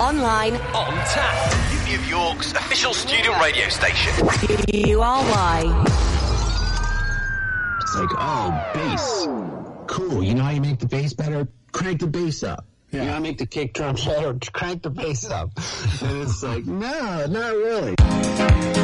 online, On tap. Uni of York's official student radio station. URY. It's like, oh, bass. Cool. You know how you make the bass better? Crank the bass up. Yeah. You know how to make the kick drum better? Crank the bass up. And it's like, no, not really.